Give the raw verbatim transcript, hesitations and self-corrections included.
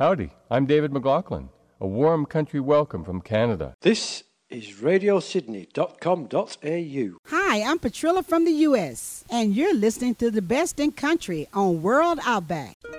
Howdy, I'm David McLaughlin. A warm country welcome from Canada. This is radio sydney dot com dot a u. Hi, I'm Patrilla from the U S, and you're listening to the best in country on World Outback.